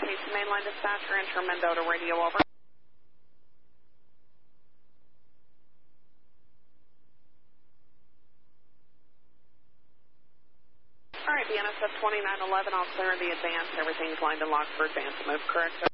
Casey Mainline Dispatcher, enter Mendota Radio, over. All right, BNSF 2911, I'll clear the advance. Everything's lined and locked for advance move, correct?